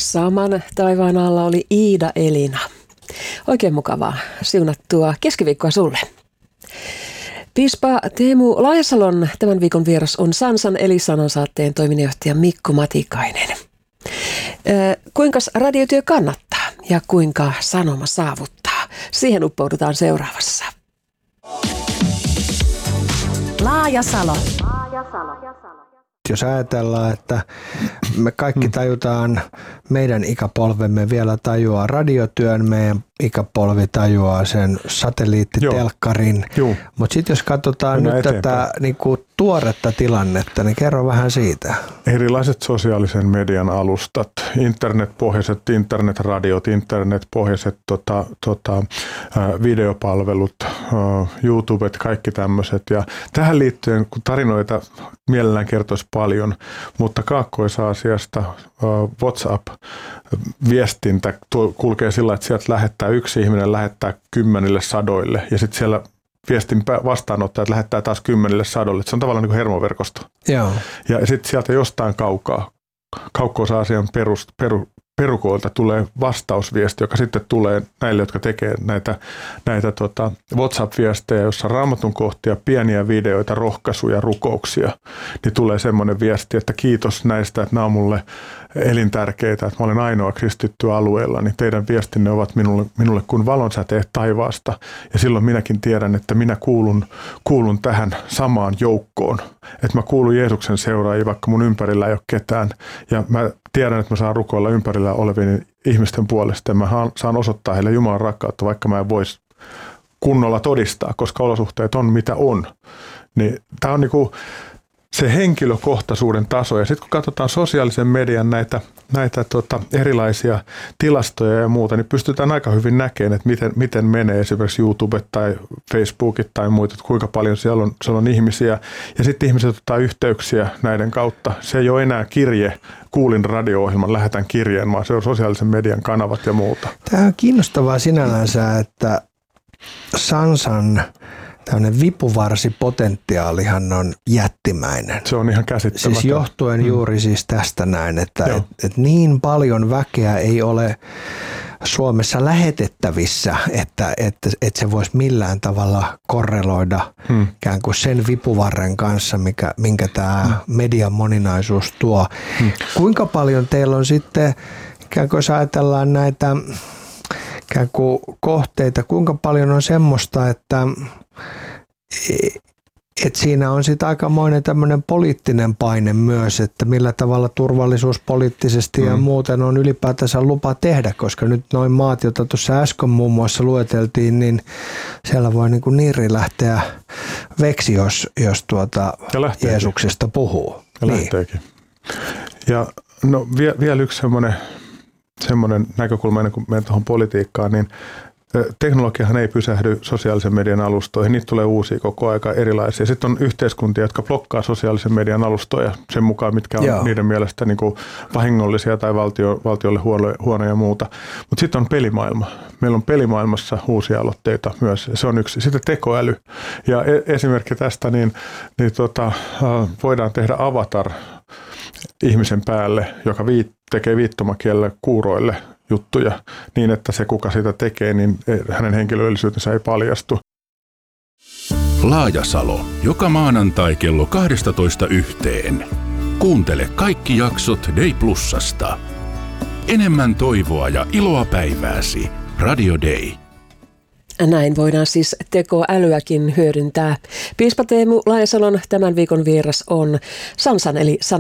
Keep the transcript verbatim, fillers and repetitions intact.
Saman taivaan alla oli Iida Elina. Oikein mukavaa, siunattua keskiviikkoa sulle. Piispa Teemu Laajasalon tämän viikon vieras on Sansan eli Sanansaatteen toiminnanjohtaja Mikko Matikainen. Kuinka radiotyö kannattaa ja kuinka sanoma saavuttaa? Siihen uppoudutaan seuraavassa. Laajasalo. Jos ajatellaan, että me kaikki tajutaan, meidän ikäpolvemme vielä tajuaa radiotyön, meidän ikäpolvi tajuaa sen satelliittitelkkarin. Mutta sitten jos katsotaan Mennään nyt eteenpäin. tätä niin kuin tuoretta tilannetta, niin kerro vähän siitä. Erilaiset sosiaalisen median alustat, internetpohjaiset internetradiot, internetpohjaiset tota, tota, videopalvelut, YouTubet, kaikki tämmöiset. Ja tähän liittyen, kun tarinoita mielellään kertoisi paljon, mutta Kaakkois-Aasiasta WhatsApp-viestintä kulkee sillä, että sieltä lähettää yksi ihminen lähettää kymmenille sadoille ja sitten siellä viestin vastaanottajat lähettää taas kymmenille sadoille. Se on tavallaan niin kuin hermoverkosto. Joo. Ja sitten sieltä jostain kaukaa, Kaakkois-Aasian perus, peru, perukoilta tulee vastausviesti, joka sitten tulee näille, jotka tekee näitä, näitä tota WhatsApp-viestejä, jossa on raamatun kohtia, pieniä videoita, rohkaisuja, rukouksia. Niin tulee semmoinen viesti, että kiitos näistä, että nämä on mulle elintärkeitä, että mä olen ainoa kristitty alueella, niin teidän viestinne ovat minulle, minulle kuin valonsäteet taivaasta. Ja silloin minäkin tiedän, että minä kuulun, kuulun tähän samaan joukkoon. Että mä kuulun Jeesuksen seuraajiin, vaikka mun ympärillä ei ole ketään. Ja mä tiedän, että mä saan rukoilla ympärillä olevien ihmisten puolesta. Ja mä saan osoittaa heille Jumalan rakkautta, vaikka mä en voisi kunnolla todistaa, koska olosuhteet on mitä on. Niin tää on niinku se henkilökohtaisuuden taso. Ja sitten kun katsotaan sosiaalisen median näitä, näitä tota, erilaisia tilastoja ja muuta, niin pystytään aika hyvin näkemään, että miten, miten menee esimerkiksi YouTube tai Facebookit tai muut, että kuinka paljon siellä on, siellä on ihmisiä. Ja sitten ihmiset ottaa yhteyksiä näiden kautta. Se ei ole enää kirje, kuulin radio-ohjelman, lähetän kirjeen, vaan se on sosiaalisen median kanavat ja muuta. Tämä on kiinnostavaa sinällänsä, että Sansan tämmöinen vipuvarsipotentiaalihan on jättimäinen. Se on ihan käsittämätön. Siis johtuen juuri mm. siis tästä näin, että et, et niin paljon väkeä ei ole Suomessa lähetettävissä, että, että, että se voisi millään tavalla korreloida hmm. ikään kuin sen vipuvarren kanssa, mikä, minkä tämä hmm. median moninaisuus tuo. Hmm. Kuinka paljon teillä on sitten, ikään kuin jos ajatellaan näitä ikään kuin kohteita, kuinka paljon on semmoista, että et siinä on sitten aikamoinen tämmöinen poliittinen paine myös, että millä tavalla turvallisuuspoliittisesti mm. ja muuten on ylipäätänsä lupa tehdä, koska nyt noin maat, joita tuossa äsken muun muassa lueteltiin, niin siellä voi niin kuin niiri lähteä veksi, jos, jos tuota Jeesuksesta puhuu. Ja niin. lähteekin. Ja no vie, vielä yksi semmoinen, semmoinen näkökulma ennen kuin menen tuohon politiikkaan, niin teknologiahan ei pysähdy sosiaalisen median alustoihin, niitä tulee uusia koko aika erilaisia. Sitten on yhteiskuntia, jotka blokkaa sosiaalisen median alustoja sen mukaan, mitkä on Joo. niiden mielestä niin kuin vahingollisia tai valtio, valtiolle huonoja, huonoja ja muuta. Mutta sitten on pelimaailma. Meillä on pelimaailmassa uusia aloitteita myös. Se on yksi. Sitten tekoäly. Ja esimerkki tästä, niin, niin tota, voidaan tehdä avatar ihmisen päälle, joka viit, tekee viittomakielellä kuuroille juttuja niin, että se kuka sitä tekee, niin hänen henkilöllisyytensä ei paljastu. Laajasalo. Joka maanantai kello kaksitoista yhteen. Kuuntele kaikki jaksot Day Plusasta. Enemmän toivoa ja iloa päivääsi. Radio Day. Näin voidaan siis tekoälyäkin hyödyntää. Piispa Teemu Laajasalon tämän viikon vieras on Sansan eli San